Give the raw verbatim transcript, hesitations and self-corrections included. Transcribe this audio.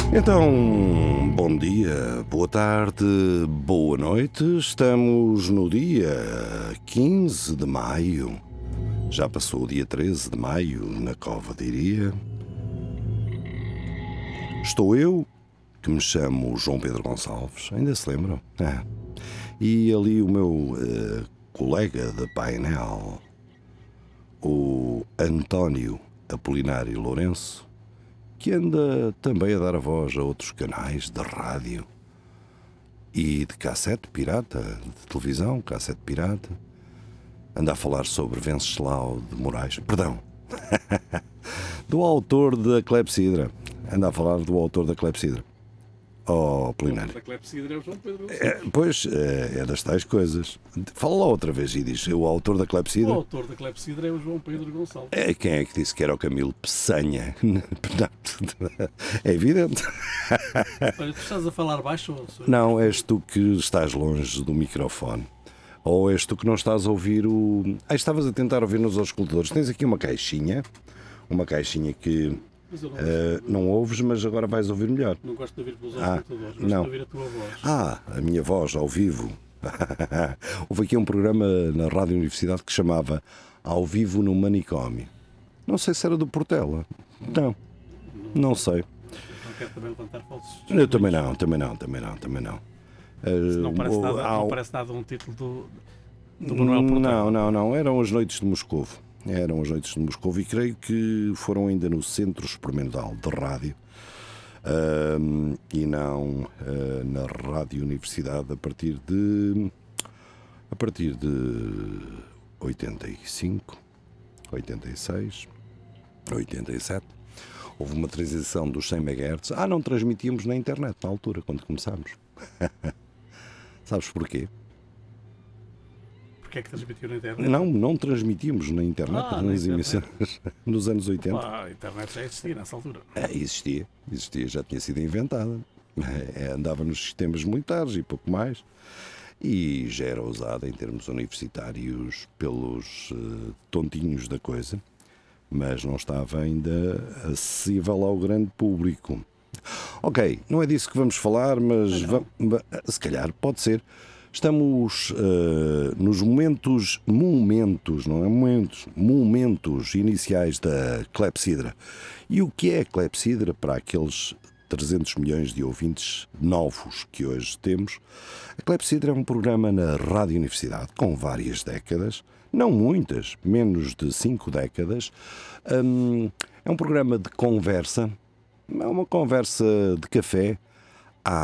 Então, bom dia, boa tarde, boa noite. Estamos no dia quinze de maio. Já passou o dia treze de maio, na cova diria. Estou eu, que me chamo João Pedro Gonçalves, ainda se lembram? Ah. E ali o meu uh, colega de painel, o António Apolinário Lourenço, que anda também a dar a voz a outros canais de rádio e de cassete pirata, de televisão, cassete pirata. Anda a falar sobre Venceslau de Moraes, perdão, do autor da Clepsidra. Anda a falar do autor da Clepsidra. Oh, Apolinário. A Clepsidra é o João Pedro Gonçalves. É, pois, é, é das tais coisas. Fala lá outra vez e diz, o autor da Clepsidra? O autor da Clepsidra é o João Pedro Gonçalves. É, quem é que disse que era o Camilo Peçanha? É evidente. Olha, tu estás a falar baixo? Ou... Não, és tu que estás longe do microfone. Ou és tu que não estás a ouvir o... Ah, estavas a tentar ouvir nos auscultadores. Tens aqui uma caixinha, uma caixinha que... Mas eu não, Uh, não ouves, mas agora vais ouvir melhor. Não gosto de ouvir pelos Ah, auscultadores, gosto não. de ouvir a tua voz. Ah, a minha voz ao vivo. Houve aqui um programa na Rádio Universidade que chamava Ao Vivo no Manicômio. Não sei se era do Portela. Não, não sei. Não quero também levantar falsos. Eu também não, também não, também não, também não. Uh, Não parece, o- nada, ao- não parece nada um título do, do Manuel Portela. Não, não, não. Eram as noites de Moscovo. Eram as noites de Moscovo e creio que foram ainda no Centro Experimental de Rádio ahm, e não ah, na Rádio Universidade a partir de a partir de oitenta e cinco, oitenta e seis, oitenta e sete. Houve uma transição dos cem megahertz. Ah, não transmitíamos na internet na altura, quando começámos. Sabes porquê? Porque é que transmitiu na internet? Não, não transmitimos na internet, Ah, nas na emissões nos anos oitenta. Ah, a internet já existia nessa altura. É, existia, existia, já tinha sido inventada. É, andava nos sistemas militares e pouco mais. E já era usada em termos universitários pelos uh, tontinhos da coisa, mas não estava ainda acessível ao grande público. Ok, não é disso que vamos falar, mas va- va- se calhar pode ser. Estamos uh, nos momentos, momentos, não é momentos, momentos iniciais da Clepsidra. E o que é a Clepsidra para aqueles trezentos milhões de ouvintes novos que hoje temos? A Clepsidra é um programa na Rádio Universidade com várias décadas, não muitas, menos de cinco décadas. Um, é um programa de conversa, é uma conversa de café,